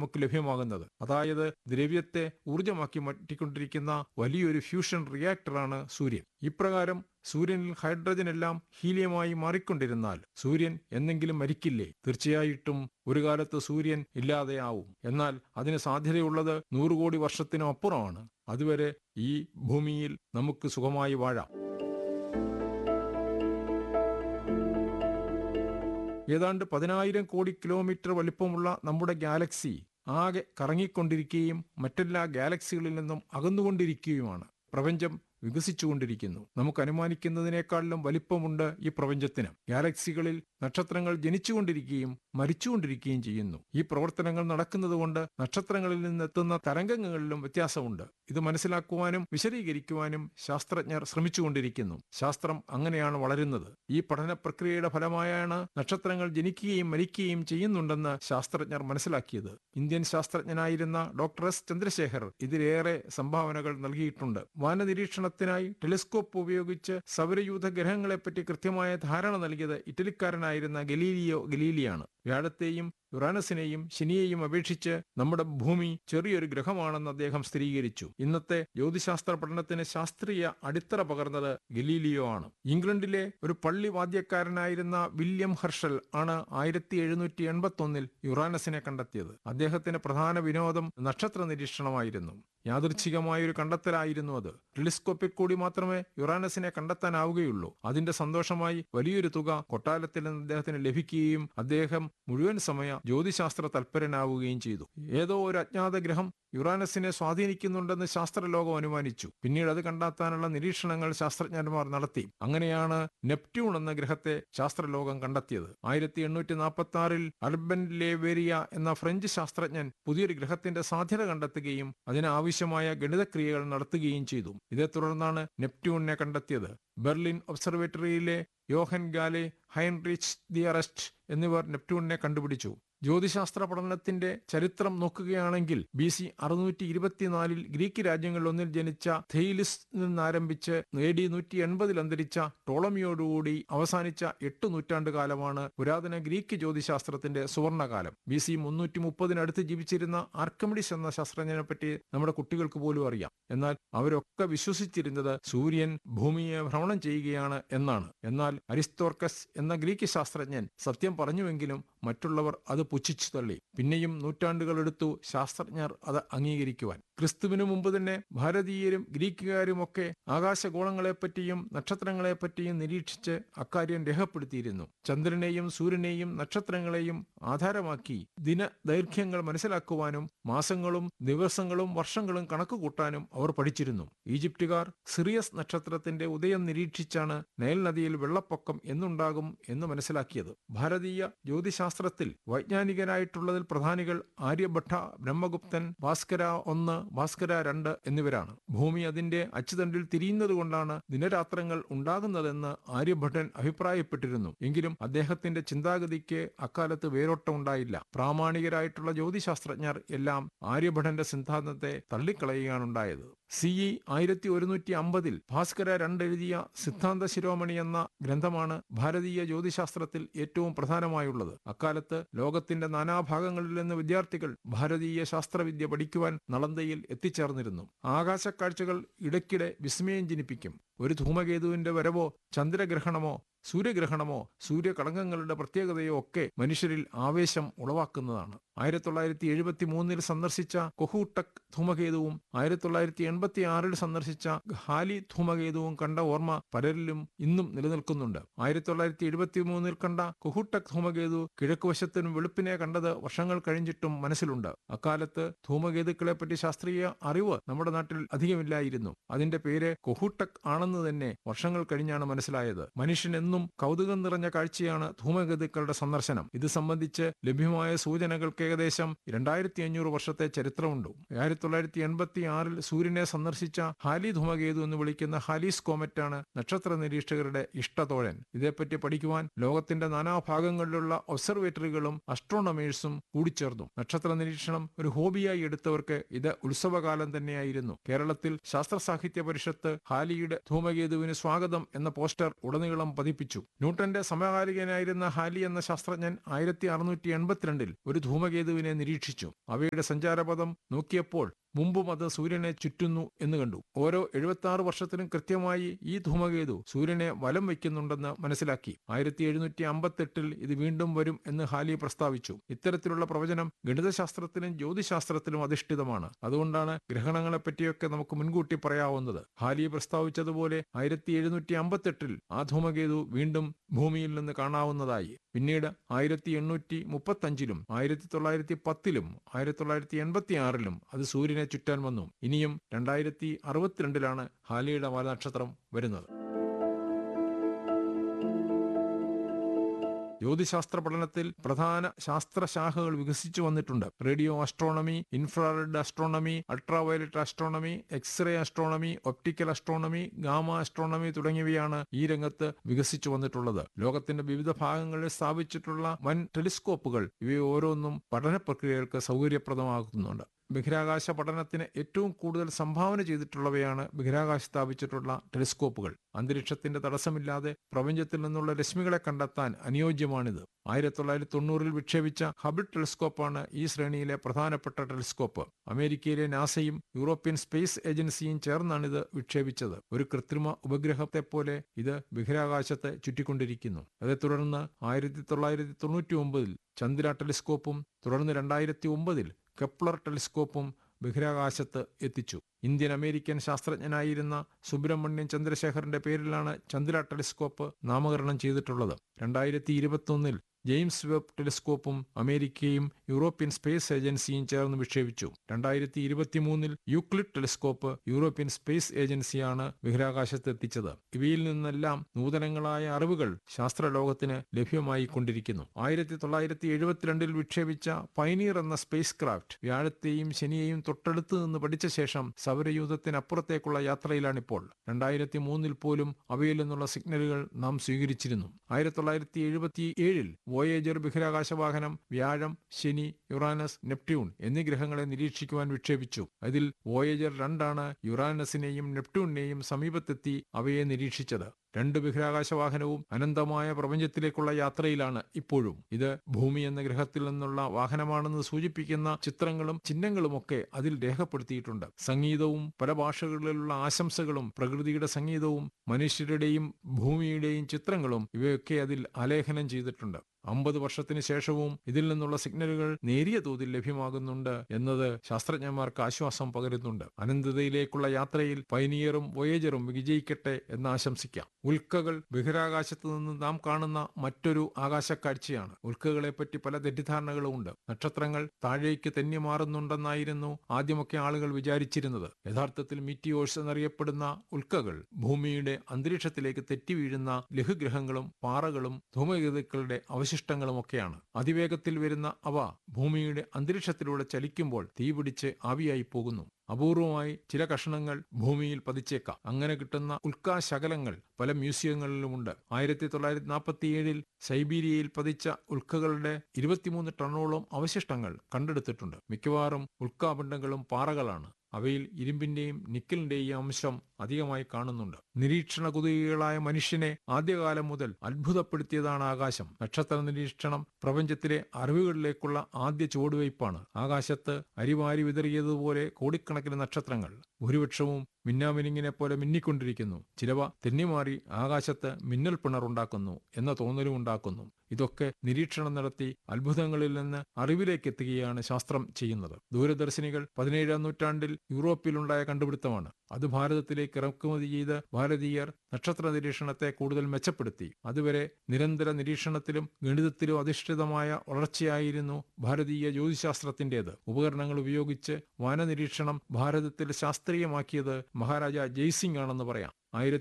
നമുക്ക് ലഭ്യമാകുന്നത്. അതായത് ദ്രവ്യത്തെ ഊർജമാക്കി മാറ്റിക്കൊണ്ടിരിക്കുന്ന വലിയൊരു ഫ്യൂഷൻ റിയാക്ടറാണ് സൂര്യൻ. ഇപ്രകാരം സൂര്യനിൽ ഹൈഡ്രജൻ എല്ലാം ഹീലിയമായി മാറിക്കൊണ്ടിരുന്നാൽ സൂര്യൻ എന്നെങ്കിലും മരിക്കില്ലേ? തീർച്ചയായിട്ടും ഒരു കാലത്ത് സൂര്യൻ ഇല്ലാതെയാവും. എന്നാൽ അതിന് സാധ്യതയുള്ളത് 100 കോടി വർഷത്തിനും അപ്പുറമാണ്. അതുവരെ ഈ ഭൂമിയിൽ നമുക്ക് സുഖമായി വാഴാം. ഏതാണ്ട് 10,000 കോടി കിലോമീറ്റർ വലിപ്പമുള്ള നമ്മുടെ ഗാലക്സി ആകെ കറങ്ങിക്കൊണ്ടിരിക്കുകയും മറ്റെല്ലാ ഗാലക്സികളിൽ നിന്നും അകന്നുകൊണ്ടിരിക്കുകയുമാണ്. പ്രപഞ്ചം വികസിച്ചുകൊണ്ടിരിക്കുന്നു. നമുക്ക് അനുമാനിക്കുന്നതിനേക്കാളിലും വലിപ്പമുണ്ട് ഈ പ്രപഞ്ചത്തിന്. ഗാലക്സികളിൽ നക്ഷത്രങ്ങൾ ജനിച്ചുകൊണ്ടിരിക്കുകയും മരിച്ചുകൊണ്ടിരിക്കുകയും ചെയ്യുന്നു. ഈ പ്രവർത്തനങ്ങൾ നടക്കുന്നതുകൊണ്ട് നക്ഷത്രങ്ങളിൽ നിന്നെത്തുന്ന തരംഗങ്ങളിലും വ്യത്യാസമുണ്ട്. ഇത് മനസ്സിലാക്കുവാനും വിശദീകരിക്കുവാനും ശാസ്ത്രജ്ഞർ ശ്രമിച്ചുകൊണ്ടിരിക്കുന്നു. ശാസ്ത്രം അങ്ങനെയാണ് വളരുന്നത്. ഈ പഠന പ്രക്രിയയുടെ ഫലമായാണ് നക്ഷത്രങ്ങൾ ജനിക്കുകയും മരിക്കുകയും ചെയ്യുന്നുണ്ടെന്ന് ശാസ്ത്രജ്ഞർ മനസ്സിലാക്കിയത്. ഇന്ത്യൻ ശാസ്ത്രജ്ഞനായിരുന്ന ഡോക്ടർ എസ് ചന്ദ്രശേഖർ ഇതിലേറെ സംഭാവനകൾ നൽകിയിട്ടുണ്ട്. വാനനിരീക്ഷണത്തിനായി ടെലിസ്കോപ്പ് ഉപയോഗിച്ച് സൗരയൂഥ ഗ്രഹങ്ങളെപ്പറ്റി കൃത്യമായ ധാരണ നൽകിയത് ഇറ്റലിക്കാരനായിരുന്ന ഗലീലിയോ ഗലീലിയാണ്. വ്യാഴത്തെയും യുറാനസിനെയും ശനിയെയും അപേക്ഷിച്ച് നമ്മുടെ ഭൂമി ചെറിയൊരു ഗ്രഹമാണെന്ന് അദ്ദേഹം സ്ഥിരീകരിച്ചു. ഇന്നത്തെ ജ്യോതിശാസ്ത്ര പഠനത്തിന് ശാസ്ത്രീയ അടിത്തറ പകർന്നത് ഗലീലിയോ ആണ്. ഇംഗ്ലണ്ടിലെ ഒരു പള്ളി വാദ്യക്കാരനായിരുന്ന വില്യം ഹെർഷൽ ആണ് 1781 യുറാനസിനെ കണ്ടെത്തിയത്. അദ്ദേഹത്തിന്റെ പ്രധാന വിനോദം നക്ഷത്ര നിരീക്ഷണമായിരുന്നു. യാദൃച്ഛികമായൊരു കണ്ടെത്തലായിരുന്നു അത്. ടെലിസ്കോപ്പിൽ കൂടി മാത്രമേ യുറാനസിനെ കണ്ടെത്താനാവുകയുള്ളൂ. അതിന്റെ സന്തോഷമായി വലിയൊരു തുക കൊട്ടാരത്തിൽ നിന്ന് അദ്ദേഹത്തിന് ലഭിക്കുകയും അദ്ദേഹം മുഴുവൻ സമയ ജ്യോതിശാസ്ത്ര തൽപരനാവുകയും ചെയ്തു. ഏതോ ഒരു അജ്ഞാത ഗ്രഹം യുറാനസിനെ സ്വാധീനിക്കുന്നുണ്ടെന്ന് ശാസ്ത്രലോകം അനുമാനിച്ചു. പിന്നീട് അത് കണ്ടെത്താനുള്ള നിരീക്ഷണങ്ങൾ ശാസ്ത്രജ്ഞന്മാർ നടത്തി. അങ്ങനെയാണ് നെപ്റ്റ്യൂൺ എന്ന ഗ്രഹത്തെ ശാസ്ത്രലോകം കണ്ടെത്തിയത്. 1846 അർബൻ ലേവേരിയ എന്ന ഫ്രഞ്ച് ശാസ്ത്രജ്ഞൻ പുതിയൊരു ഗ്രഹത്തിന്റെ സാധ്യത കണ്ടെത്തുകയും അതിനാവശ്യമായ ഗണിതക്രിയകൾ നടത്തുകയും ചെയ്തു. ഇതേ തുടർന്നാണ് നെപ്റ്റ്യൂണിനെ കണ്ടെത്തിയത്. ബെർലിൻ ഒബ്സർവേറ്ററിയിലെ യോഹൻ ഗാലെ, ഹൈൻറിച്ച് ദിയറസ്റ്റ് എന്നിവർ നെപ്റ്റ്യൂണിനെ കണ്ടുപിടിച്ചു. ജ്യോതിശാസ്ത്ര പഠനത്തിന്റെ ചരിത്രം നോക്കുകയാണെങ്കിൽ BC 624 ഗ്രീക്ക് രാജ്യങ്ങളിലൊന്നിൽ ജനിച്ച തെയിലിസ് നിന്നാരംഭിച്ച് AD 180 അന്തരിച്ച ടോളമിയോടുകൂടി അവസാനിച്ച 8 നൂറ്റാണ്ട് കാലമാണ് പുരാതന ഗ്രീക്ക് ജ്യോതിശാസ്ത്രത്തിന്റെ സുവർണകാലം. BC 330 ജീവിച്ചിരുന്ന ആർക്കിമിഡിസ് എന്ന ശാസ്ത്രജ്ഞനെ പറ്റി നമ്മുടെ കുട്ടികൾക്ക് പോലും അറിയാം. എന്നാൽ അവരൊക്കെ വിശ്വസിച്ചിരുന്നത് സൂര്യൻ ഭൂമിയെ ഭ്രമണം ചെയ്യുകയാണ് എന്നാണ്. എന്നാൽ അരിസ്തോർക്കസ് എന്ന ഗ്രീക്ക് ശാസ്ത്രജ്ഞൻ സത്യം പറഞ്ഞുവെങ്കിലും മറ്റുള്ളവർ അത് പുച്ഛിച്ചു തള്ളി. പിന്നെയും നൂറ്റാണ്ടുകളെടുത്തു ശാസ്ത്രജ്ഞർ അത് അംഗീകരിക്കുവാൻ. ക്രിസ്തുവിനു മുമ്പ് തന്നെ ഭാരതീയരും ഗ്രീക്കുകാരുമൊക്കെ ആകാശഗോളങ്ങളെപ്പറ്റിയും നക്ഷത്രങ്ങളെപ്പറ്റിയും നിരീക്ഷിച്ച് അക്കാര്യം രേഖപ്പെടുത്തിയിരുന്നു. ചന്ദ്രനെയും സൂര്യനെയും നക്ഷത്രങ്ങളെയും ആധാരമാക്കി ദിനദൈർഘ്യങ്ങൾ മനസ്സിലാക്കുവാനും മാസങ്ങളും ദിവസങ്ങളും വർഷങ്ങളും കണക്കുകൂട്ടാനും അവർ പഠിച്ചിരുന്നു. ഈജിപ്തുകാർ സിറിയസ് നക്ഷത്രത്തിന്റെ ഉദയം നിരീക്ഷിച്ചാണ് നൈൽ നദിയിൽ വെള്ളപ്പൊക്കം എന്നുണ്ടാകും എന്ന് മനസ്സിലാക്കിയത്. ഭാരതീയ ജ്യോതിശാസ്ത്രത്തിൽ വൈജ്ഞാനികരായിട്ടുള്ളതിൽ പ്രധാനികൾ ആര്യഭട്ട, ബ്രഹ്മഗുപ്തൻ, ഭാസ്കര 1, ഭാസ്കര 2 എന്നിവരാണ്. ഭൂമി അതിന്റെ അച്ചുതണ്ടിൽ തിരിയുന്നത് കൊണ്ടാണ് ദിനരാത്രങ്ങൾ ഉണ്ടാകുന്നതെന്ന് ആര്യഭട്ടൻ അഭിപ്രായപ്പെട്ടിരുന്നു. എങ്കിലും അദ്ദേഹത്തിന്റെ ചിന്താഗതിക്ക് അക്കാലത്ത് വേരോട്ടം ഉണ്ടായില്ല. പ്രാമാണികരായിട്ടുള്ള ജ്യോതിശാസ്ത്രജ്ഞർ എല്ലാം ആര്യഭട്ടന്റെ സിദ്ധാന്തത്തെ തള്ളിക്കളയുകയാണുണ്ടായത്. CE 1150 ഭാസ്കര 2 എഴുതിയ സിദ്ധാന്ത ശിരോമണി എന്ന ഗ്രന്ഥമാണ് ഭാരതീയ ജ്യോതിശാസ്ത്രത്തിൽ ഏറ്റവും പ്രധാനമായുള്ളത്. അക്കാലത്ത് ലോകത്തിന്റെ നാനാഭാഗങ്ങളിൽ നിന്ന് വിദ്യാർത്ഥികൾ ഭാരതീയ ശാസ്ത്രവിദ്യ പഠിക്കുവാൻ നളന്ദയിൽ എത്തിച്ചേർന്നിരുന്നു. ആകാശക്കാഴ്ചകൾ ഇടയ്ക്കിടെ വിസ്മയം ജനിപ്പിക്കും. ഒരു ധൂമകേതുവിന്റെ വരവോ ചന്ദ്രഗ്രഹണമോ സൂര്യഗ്രഹണമോ സൂര്യകളങ്കങ്ങളുടെ പ്രത്യേകതയോ ഒക്കെ മനുഷ്യരിൽ ആവേശം ഉളവാക്കുന്നതാണ്. 1973 സന്ദർശിച്ച കൊഹൂട്ടക് ധൂമകേതുവും 1986 സന്ദർശിച്ച ഹാലി ധൂമകേതുവും കണ്ട ഓർമ്മ പലരിലും ഇന്നും നിലനിൽക്കുന്നുണ്ട്. 1973 കണ്ട കൊഹൂട്ടക് ധൂമകേതു കിഴക്കുവശത്തിനും വെളുപ്പിനെ കണ്ടത് വർഷങ്ങൾ കഴിഞ്ഞിട്ടും മനസ്സിലുണ്ട്. അക്കാലത്ത് ധൂമകേതുക്കളെപ്പറ്റി ശാസ്ത്രീയ അറിവ് നമ്മുടെ നാട്ടിൽ അധികമില്ലായിരുന്നു. അതിന്റെ പേര് കൊഹൂട്ടക് ആണെന്ന് തന്നെ വർഷങ്ങൾ കഴിഞ്ഞാണ് മനസ്സിലായത്. മനുഷ്യൻ എന്നും കൗതുകം നിറഞ്ഞ കാഴ്ചയാണ് ധൂമകേതുക്കളുടെ സന്ദർശനം. ഇത് സംബന്ധിച്ച് ലഭ്യമായ സൂചനകൾക്ക് ഏകദേശം 2500 വർഷത്തെ ചരിത്രമുണ്ട്. 1986 സൂര്യനെ സന്ദർശിച്ച ഹാലി ധൂമകേതു എന്ന് വിളിക്കുന്ന ഹാലീസ് കോമറ്റാണ് നക്ഷത്ര നിരീക്ഷകരുടെ ഇഷ്ടതോഴൻ. ഇതേപ്പറ്റി പഠിക്കുവാൻ ലോകത്തിന്റെ നാനാഭാഗങ്ങളിലുള്ള ഒബ്സർവേറ്ററികളും അസ്ട്രോണമേഴ്സും കൂടിച്ചേർന്നു. നക്ഷത്ര നിരീക്ഷണം ഒരു ഹോബിയായി എടുത്തവർക്ക് ഇത് ഉത്സവകാലം തന്നെയായിരുന്നു. കേരളത്തിൽ ശാസ്ത്ര സാഹിത്യ പരിഷത്ത് ഹാലിയുടെ ധൂമകേതുവിന് സ്വാഗതം എന്ന പോസ്റ്റർ ഉടനീളം പതിപ്പിച്ചു. ന്യൂട്ടന്റെ സമകാലികനായിരുന്ന ഹാലി എന്ന ശാസ്ത്രജ്ഞൻ 1682 ഒരു ധൂമകേതു ധൂമകേതുവിനെ നിരീക്ഷിച്ചു. അവയുടെ സഞ്ചാരപഥം നോക്കിയപ്പോൾ മുമ്പും അത് സൂര്യനെ ചുറ്റുന്നു എന്ന് കണ്ടു. ഓരോ 76 വർഷത്തിനും കൃത്യമായി ഈ ധൂമകേതു സൂര്യനെ വലം വയ്ക്കുന്നുണ്ടെന്ന് മനസ്സിലാക്കി. 1758 ഇത് വീണ്ടും വരും എന്ന് ഹാലി പ്രസ്താവിച്ചു. ഇത്തരത്തിലുള്ള പ്രവചനം ഗണിതശാസ്ത്രത്തിലും ജ്യോതിശാസ്ത്രത്തിലും അധിഷ്ഠിതമാണ്. അതുകൊണ്ടാണ് ഗ്രഹണങ്ങളെപ്പറ്റിയൊക്കെ നമുക്ക് മുൻകൂട്ടി പറയാവുന്നത്. ഹാലി പ്രസ്താവിച്ചതുപോലെ 1758 ആ ധൂമകേതു വീണ്ടും ഭൂമിയിൽ നിന്ന് കാണാവുന്നതായി. പിന്നീട് 1835 1910 1986 അത് സൂര്യനെ ചുറ്റാൻ വന്നു. ഇനിയും 2062 ഹാലിയുടെ വാൽനക്ഷത്രം വരുന്നത്. ജ്യോതിശാസ്ത്ര പഠനത്തിൽ പ്രധാന ശാസ്ത്രശാഖകൾ വികസിച്ചു വന്നിട്ടുണ്ട്. Radio astronomy, infrared astronomy, ultraviolet astronomy, x-ray astronomy, optical astronomy, gamma astronomy തുടങ്ങിയവയാണ് ഈ രംഗത്ത് വികസിച്ചു വന്നിട്ടുള്ളത്. ലോകത്തിന്റെ വിവിധ ഭാഗങ്ങളിൽ സ്ഥാപിച്ചിട്ടുള്ള വൻ ടെലിസ്കോപ്പുകൾ ഇവയെ ഓരോന്നും പഠന പ്രക്രിയകൾക്ക് സൗകര്യപ്രദമാക്കുന്നുണ്ട്. ബഹിരാകാശ പഠനത്തിന് ഏറ്റവും കൂടുതൽ സംഭാവന ചെയ്തിട്ടുള്ളവയാണ് ബഹിരാകാശ സ്ഥാപിച്ചിട്ടുള്ള ടെലിസ്കോപ്പുകൾ. അന്തരീക്ഷത്തിന്റെ തടസ്സമില്ലാതെ പ്രപഞ്ചത്തിൽ നിന്നുള്ള രശ്മികളെ കണ്ടെത്താൻ അനുയോജ്യമാണിത്. 1990 വിക്ഷേപിച്ച ഹബിൾ ടെലിസ്കോപ്പാണ് ഈ ശ്രേണിയിലെ പ്രധാനപ്പെട്ട ടെലിസ്കോപ്പ്. അമേരിക്കയിലെ നാസയും യൂറോപ്യൻ സ്പേസ് ഏജൻസിയും ചേർന്നാണിത് വിക്ഷേപിച്ചത്. ഒരു കൃത്രിമ ഉപഗ്രഹത്തെ പോലെ ഇത് ബഹിരാകാശത്തെ ചുറ്റിക്കൊണ്ടിരിക്കുന്നു. അതേ തുടർന്ന് 1999 ചന്ദ്ര ടെലിസ്കോപ്പും തുടർന്ന് 2009 കെപ്ലർ ടെലിസ്കോപ്പും ബഹിരാകാശത്ത് എത്തിച്ചു. ഇന്ത്യൻ അമേരിക്കൻ ശാസ്ത്രജ്ഞനായിരുന്ന സുബ്രഹ്മണ്യൻ ചന്ദ്രശേഖറിന്റെ പേരിലാണ് ചന്ദ്ര ടെലിസ്കോപ്പ് നാമകരണം ചെയ്തിട്ടുള്ളത്. 2021 ജെയിംസ് വെബ് ടെലിസ്കോപ്പും അമേരിക്കയും യൂറോപ്യൻ സ്പേസ് ഏജൻസിയും ചേർന്ന് വിക്ഷേപിച്ചു. 2023 യൂക്ലിഡ് ടെലിസ്കോപ്പ് യൂറോപ്യൻ സ്പേസ് ഏജൻസിയാണ് ബഹിരാകാശത്ത് എത്തിച്ചത്. ഇവയിൽ നിന്നെല്ലാം നൂതനങ്ങളായ അറിവുകൾ ശാസ്ത്രലോകത്തിന് ലഭ്യമായി കൊണ്ടിരിക്കുന്നു. 1972 വിക്ഷേപിച്ച പൈനീർ എന്ന സ്പേസ് ക്രാഫ്റ്റ് വ്യാഴത്തെയും ശനിയെയും തൊട്ടടുത്ത് നിന്ന് പഠിച്ച ശേഷം സൗരയൂഥത്തിനപ്പുറത്തേക്കുള്ള യാത്രയിലാണിപ്പോൾ. 2003 പോലും അവയിൽ നിന്നുള്ള സിഗ്നലുകൾ നാം സ്വീകരിച്ചിരുന്നു. 1977 വോയേജർ ബഹിരാകാശ വാഹനം വ്യാഴം, ശനി, യുറാനസ്, നെപ്റ്റ്യൂൺ എന്നീ ഗ്രഹങ്ങളെ നിരീക്ഷിക്കുവാൻ വിക്ഷേപിച്ചു. അതിൽ വോയേജർ 2 യുറാനസിനെയും നെപ്റ്റ്യൂണിനെയും സമീപത്തെത്തി അവയെ നിരീക്ഷിച്ചത്. 2 ബഹിരാകാശ വാഹനവും അനന്തമായ പ്രപഞ്ചത്തിലേക്കുള്ള യാത്രയിലാണ് ഇപ്പോഴും. ഇത് ഭൂമി എന്ന ഗ്രഹത്തിൽ നിന്നുള്ള വാഹനമാണെന്ന് സൂചിപ്പിക്കുന്ന ചിത്രങ്ങളും ചിഹ്നങ്ങളുമൊക്കെ അതിൽ രേഖപ്പെടുത്തിയിട്ടുണ്ട്. സംഗീതവും പല ഭാഷകളിലുള്ള ആശംസകളും പ്രകൃതിയുടെ സംഗീതവും മനുഷ്യരുടെയും ഭൂമിയുടെയും ചിത്രങ്ങളും ഇവയൊക്കെ അതിൽ ആലേഖനം ചെയ്തിട്ടുണ്ട്. 50 വർഷത്തിന് ശേഷവും ഇതിൽ നിന്നുള്ള സിഗ്നലുകൾ നേരിയ തോതിൽ ലഭ്യമാകുന്നുണ്ട് എന്നത് ശാസ്ത്രജ്ഞന്മാർക്ക് ആശ്വാസം പകരുന്നുണ്ട്. അനന്തതയിലേക്കുള്ള യാത്രയിൽ പൈനിയറും വോയേജറും വിജയിക്കട്ടെ എന്ന് ആശംസിക്കാം. ഉൽക്കകൾ ബഹിരാകാശത്ത് നിന്ന് നാം കാണുന്ന മറ്റൊരു ആകാശക്കാഴ്ചയാണ്. ഉൽക്കകളെപ്പറ്റി പല തെറ്റിദ്ധാരണകളും ഉണ്ട്. നക്ഷത്രങ്ങൾ താഴേക്ക് തെന്നി മാറുന്നുണ്ടെന്നായിരുന്നു ആദ്യമൊക്കെ ആളുകൾ വിചാരിച്ചിരുന്നത്. യഥാർത്ഥത്തിൽ മീറ്റിയോഴ്സ് എന്നറിയപ്പെടുന്ന ഉൽക്കകൾ ഭൂമിയുടെ അന്തരീക്ഷത്തിലേക്ക് തെറ്റി വീഴുന്ന ലഘുഗ്രഹങ്ങളും പാറകളും ധൂമകേതുക്കളുടെ അവശിഷ്ടങ്ങളുമൊക്കെയാണ്. അതിവേഗത്തിൽ വരുന്ന അവ ഭൂമിയുടെ അന്തരീക്ഷത്തിലൂടെ ചലിക്കുമ്പോൾ തീപിടിച്ച് ആവിയായി പോകുന്നു. അപൂർവമായി ചില കഷണങ്ങൾ ഭൂമിയിൽ പതിച്ചേക്കാം. അങ്ങനെ കിട്ടുന്ന ഉൽക്കാശകലങ്ങൾ പല മ്യൂസിയങ്ങളിലുമുണ്ട്. 1947 സൈബീരിയയിൽ പതിച്ച ഉൽക്കകളുടെ 23 ടണ്ണോളം അവശിഷ്ടങ്ങൾ കണ്ടെടുത്തിട്ടുണ്ട്. മിക്കവാറും ഉൽക്കാപിണ്ഡങ്ങളും പാറകളാണ്. അവയിൽ ഇരുമ്പിന്റെയും നിക്കലിന്റെയും അംശം അധികമായി കാണുന്നുണ്ട്. നിരീക്ഷണ കുതുകികളായ മനുഷ്യനെ ആദ്യകാലം മുതൽ അത്ഭുതപ്പെടുത്തിയതാണ് ആകാശം. നക്ഷത്ര നിരീക്ഷണം പ്രപഞ്ചത്തിലെ അറിവുകളിലേക്കുള്ള ആദ്യ ചുവടുവയ്പ്പാണ്. ആകാശത്ത് അരിവാരി വിതറിയതുപോലെ കോടിക്കണക്കിന് നക്ഷത്രങ്ങൾ. ഭൂരിപക്ഷവും മിന്നാമിനിങ്ങിനെ പോലെ മിന്നിക്കൊണ്ടിരിക്കുന്നു. ചിലവ തെന്നിമാറി ആകാശത്ത് മിന്നൽ പിണറുണ്ടാക്കുന്നു എന്ന തോന്നലും ഉണ്ടാക്കുന്നു. ഇതൊക്കെ നിരീക്ഷണം നടത്തി അത്ഭുതങ്ങളിൽ നിന്ന് അറിവിലേക്ക് എത്തുകയാണ് ശാസ്ത്രം ചെയ്യുന്നത്. ദൂരദർശിനികൾ 17-ാം നൂറ്റാണ്ടിൽ യൂറോപ്പിലുണ്ടായ കണ്ടുപിടുത്തമാണ്. അത് ഭാരതത്തിലേക്ക് ഇറക്കുമതി ചെയ്ത് ഭാരതീയർ നക്ഷത്ര നിരീക്ഷണത്തെ കൂടുതൽ മെച്ചപ്പെടുത്തി. അതുവരെ നിരന്തര നിരീക്ഷണത്തിലും ഗണിതത്തിലും അധിഷ്ഠിതമായ വളർച്ചയായിരുന്നു ഭാരതീയ ജ്യോതിശാസ്ത്രത്തിന്റേത്. ഉപകരണങ്ങൾ ഉപയോഗിച്ച് വാനനിരീക്ഷണം ഭാരതത്തിൽ ശാസ്ത്രീയമാക്കിയത് മഹാരാജ ജയ്സിംഗ് ആണെന്ന് പറയാം.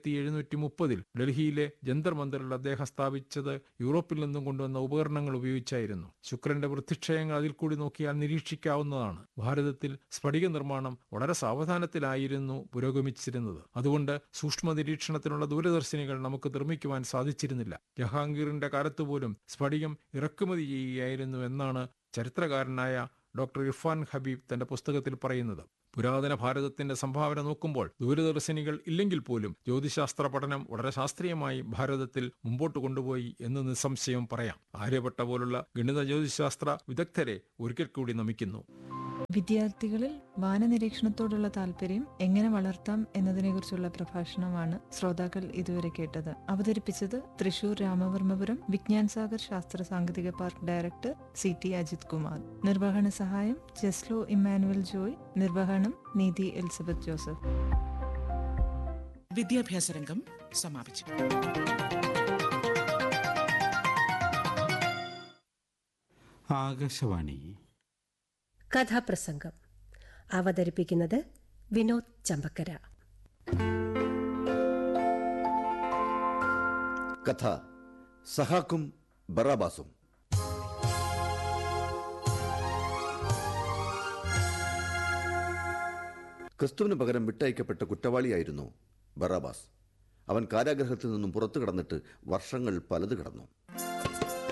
1730 ഡൽഹിയിലെ ജന്തർ മന്ദിറിൽ അദ്ദേഹം സ്ഥാപിച്ചത് യൂറോപ്പിൽ നിന്നും കൊണ്ടുവന്ന ഉപകരണങ്ങൾ ഉപയോഗിച്ചായിരുന്നു. ശുക്രന്റെ വൃത്തിക്ഷയങ്ങൾ അതിൽ കൂടി നോക്കിയാൽ നിരീക്ഷിക്കാവുന്നതാണ്. ഭാരതത്തിൽ സ്ഫടിക നിർമ്മാണം വളരെ സാവധാനത്തിലായിരുന്നു പുരോഗമിച്ചിരുന്നത്. അതുകൊണ്ട് സൂക്ഷ്മ നിരീക്ഷണത്തിനുള്ള ദൂരദർശിനികൾ നമുക്ക് നിർമ്മിക്കുവാൻ സാധിച്ചിരുന്നില്ല. ജഹാംഗീറിന്റെ കാലത്തുപോലും സ്ഫടികം ഇറക്കുമതി ചെയ്യുകയായിരുന്നു എന്നാണ് ചരിത്രകാരനായ ഡോക്ടർ ഇർഫാൻ ഹബീബ് തന്റെ പുസ്തകത്തിൽ പറയുന്നത്. പുരാതന ഭാരതത്തിന്റെ സംഭാവന നോക്കുമ്പോൾ ദൂരദർശിനികൾ ഇല്ലെങ്കിൽ പോലും ജ്യോതിശാസ്ത്ര പഠനം വളരെ ശാസ്ത്രീയമായി ഭാരതത്തിൽ മുമ്പോട്ട് കൊണ്ടുപോയി എന്ന് നിസ്സംശയം പറയാം. ആര്യഭട്ട പോലുള്ള ഗണിത ജ്യോതിശാസ്ത്ര വിദഗ്ധരെ ഒരിക്കൽ കൂടി നമിക്കുന്നു. വിദ്യാർത്ഥികളിൽ വാനനിരീക്ഷണത്തോടുള്ള താല്പര്യം എങ്ങനെ വളർത്താം എന്നതിനെക്കുറിച്ചുള്ള പ്രഭാഷണമാണ് ശ്രോതാക്കൾ ഇതുവരെ കേട്ടത്. അവതരിപ്പിച്ചത് തൃശൂർ രാമവർമ്മപുരം വിജ്ഞാൻ സാഗർ ശാസ്ത്ര സാങ്കേതിക park director CT Ajith Kumar. നിർവഹണ സഹായം ജെസ്ലോ ഇമ്മാനുവൽ ജോയ്. നിർവഹണം നീതി എലിസബത്ത് ജോസഫ്. വിദ്യാഭ്യാസ രംഗം സമാപിച്ചു. ആകാശവാണി കഥാപ്രസംഗം അവതരിപ്പിക്കുന്നത് വിനോദ് ചമ്പക്കര. കഥ സഹാക്കും ബറാബാസും. ക്രിസ്തുവിന് പകരം വിട്ടയക്കപ്പെട്ട കുറ്റവാളിയായിരുന്നു ബറാബാസ്. അവൻ കാരാഗ്രഹത്തിൽ നിന്നും പുറത്തു കടന്നിട്ട് വർഷങ്ങൾ പലത് കടന്നു.